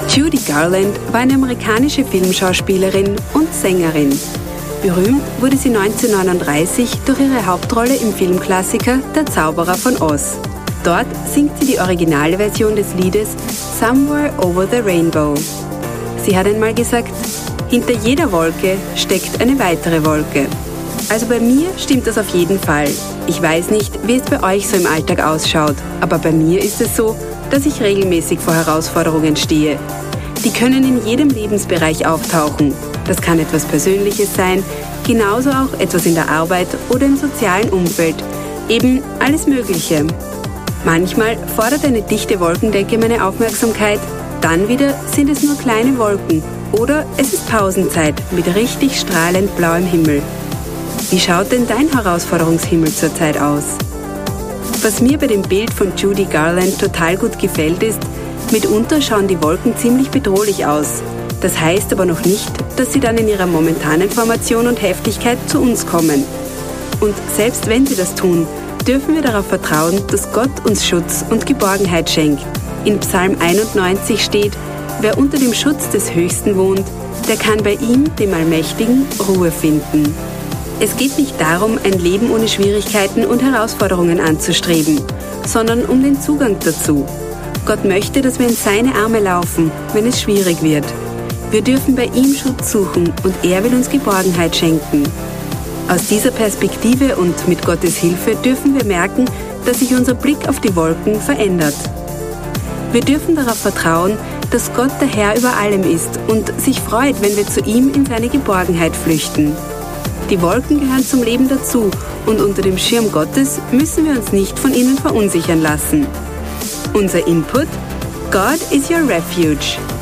Judy Garland war eine amerikanische Filmschauspielerin und Sängerin. Berühmt wurde sie 1939 durch ihre Hauptrolle im Filmklassiker Der Zauberer von Oz. Dort singt sie die Originalversion des Liedes Somewhere Over the Rainbow. Sie hat einmal gesagt, hinter jeder Wolke steckt eine weitere Wolke. Also bei mir stimmt das auf jeden Fall. Ich weiß nicht, wie es bei euch so im Alltag ausschaut, aber bei mir ist es so, dass ich regelmäßig vor Herausforderungen stehe. Die können in jedem Lebensbereich auftauchen. Das kann etwas Persönliches sein, genauso auch etwas in der Arbeit oder im sozialen Umfeld. Eben alles Mögliche. Manchmal fordert eine dichte Wolkendecke meine Aufmerksamkeit, dann wieder sind es nur kleine Wolken oder es ist Pausenzeit mit richtig strahlend blauem Himmel. Wie schaut denn dein Herausforderungshimmel zurzeit aus? Was mir bei dem Bild von Judy Garland total gut gefällt ist, mitunter schauen die Wolken ziemlich bedrohlich aus. Das heißt aber noch nicht, dass sie dann in ihrer momentanen Formation und Heftigkeit zu uns kommen. Und selbst wenn sie das tun, dürfen wir darauf vertrauen, dass Gott uns Schutz und Geborgenheit schenkt. In Psalm 91 steht, wer unter dem Schutz des Höchsten wohnt, der kann bei ihm, dem Allmächtigen, Ruhe finden. Es geht nicht darum, ein Leben ohne Schwierigkeiten und Herausforderungen anzustreben, sondern um den Zugang dazu. Gott möchte, dass wir in seine Arme laufen, wenn es schwierig wird. Wir dürfen bei ihm Schutz suchen und er will uns Geborgenheit schenken. Aus dieser Perspektive und mit Gottes Hilfe dürfen wir merken, dass sich unser Blick auf die Wolken verändert. Wir dürfen darauf vertrauen, dass Gott der Herr über allem ist und sich freut, wenn wir zu ihm in seine Geborgenheit flüchten. Die Wolken gehören zum Leben dazu und unter dem Schirm Gottes müssen wir uns nicht von ihnen verunsichern lassen. Unser Input: God is your refuge.